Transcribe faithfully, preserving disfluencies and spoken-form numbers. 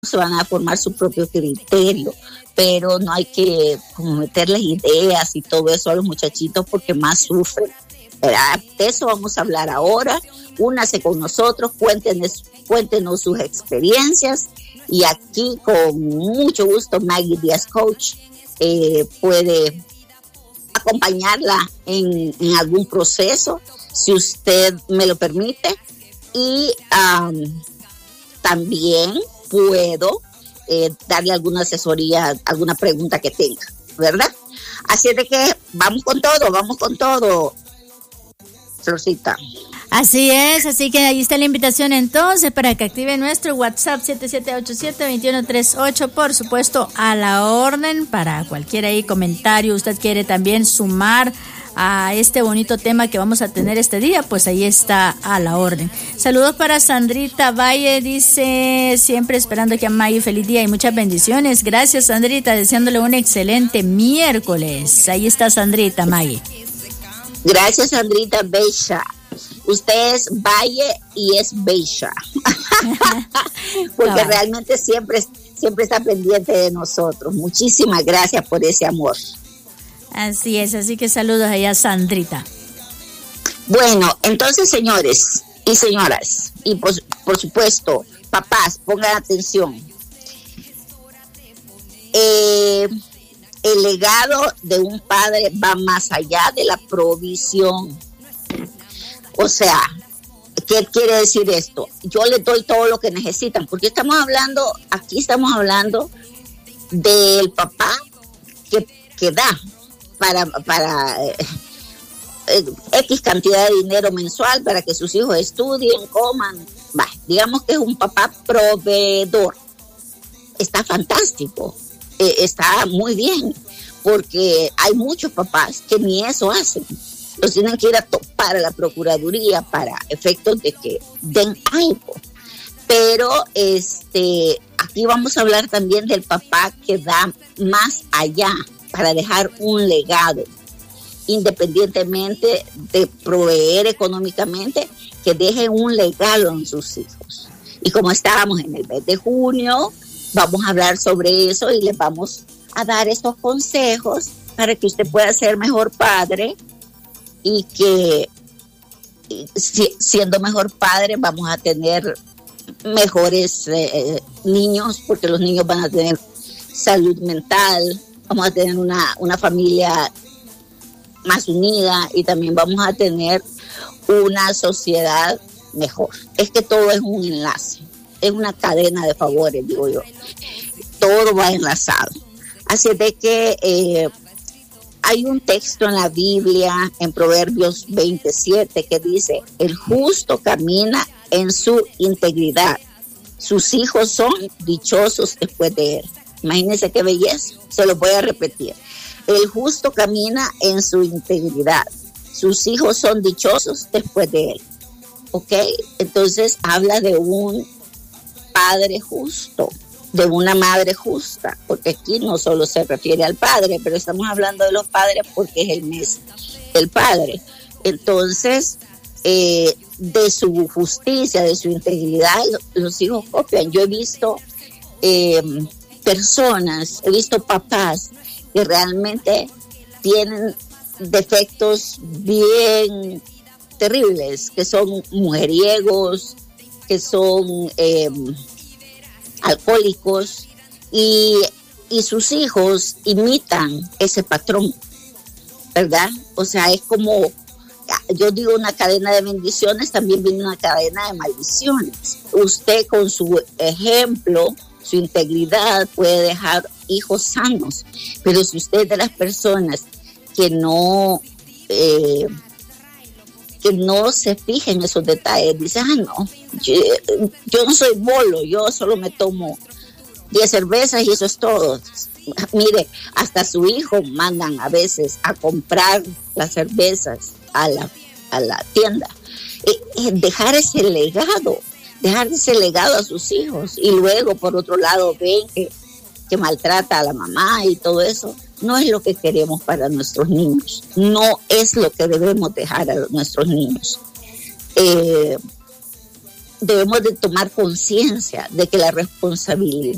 se van a formar su propio criterio, pero no hay que como meterles ideas y todo eso a los muchachitos porque más sufren, ¿verdad? De eso vamos a hablar ahora. Únase con nosotros, cuéntenos, cuéntenos sus experiencias y aquí con mucho gusto Maggie Díaz Coach eh, puede acompañarla en, en algún proceso, si usted me lo permite, y um, también puedo eh, darle alguna asesoría, alguna pregunta que tenga, ¿verdad? Así es de que vamos con todo, vamos con todo, Rosita. Así es, así que ahí está la invitación entonces para que active nuestro WhatsApp siete siete ocho siete, dos uno tres ocho, por supuesto a la orden para cualquier ahí comentario. Usted quiere también sumar a este bonito tema que vamos a tener este día, pues ahí está a la orden. Saludos para Sandrita Valle, dice, siempre esperando que a Maggie feliz día y muchas bendiciones. Gracias, Sandrita, deseándole un excelente miércoles. Ahí está Sandrita Maggie. Gracias, Sandrita Bella. Usted es Valle y es Bella. Porque no, realmente siempre, siempre está pendiente de nosotros. Muchísimas gracias por ese amor. Así es, así que saludos allá, Sandrita. Bueno, entonces, señores y señoras, y por, por supuesto, papás, pongan atención. Eh, el legado de un padre va más allá de la provisión. O sea, ¿qué quiere decir esto? Yo les doy todo lo que necesitan, porque estamos hablando, aquí estamos hablando del papá que, que da para, para eh, eh, X cantidad de dinero mensual para que sus hijos estudien, coman. Bah, digamos que es un papá proveedor. Está fantástico, eh, está muy bien, porque hay muchos papás que ni eso hacen. Los tienen que ir a topar a la Procuraduría para efectos de que den algo. Pero este, aquí vamos a hablar también del papá que da más allá para dejar un legado, independientemente de proveer económicamente, que deje un legado en sus hijos. Y como estábamos en el mes de junio, vamos a hablar sobre eso y les vamos a dar estos consejos para que usted pueda ser mejor padre. Y que si, siendo mejor padre vamos a tener mejores eh, niños, porque los niños van a tener salud mental, vamos a tener una, una familia más unida y también vamos a tener una sociedad mejor. Es que todo es un enlace, es una cadena de favores, digo yo. Todo va enlazado. Así de que eh, hay un texto en la Biblia, en Proverbios veintisiete, que dice: el justo camina en su integridad. Sus hijos son dichosos después de él. Imagínense qué belleza. Se lo voy a repetir. El justo camina en su integridad. Sus hijos son dichosos después de él. ¿Ok? Entonces habla de un padre justo, de una madre justa, porque aquí no solo se refiere al padre, pero estamos hablando de los padres porque es el mes del padre. Entonces, eh, de su justicia, de su integridad, los hijos copian. Yo he visto eh, personas, he visto papás que realmente tienen defectos bien terribles, que son mujeriegos, que son Eh, alcohólicos, y, y sus hijos imitan ese patrón, ¿verdad? O sea, es como, yo digo una cadena de bendiciones, también viene una cadena de maldiciones. Usted con su ejemplo, su integridad, puede dejar hijos sanos, pero si usted es de las personas que no eh, que no se fijen en esos detalles, dice, ah, no, yo, yo no soy bolo, yo solo me tomo diez cervezas y eso es todo. Mire, hasta su hijo mandan a veces a comprar las cervezas a la, a la tienda. Eh, eh, dejar ese legado, dejar ese legado a sus hijos, y luego por otro lado ven que, que maltrata a la mamá y todo eso. No es lo que queremos para nuestros niños, no es lo que debemos dejar a nuestros niños. Eh, debemos de tomar conciencia de que la responsabilidad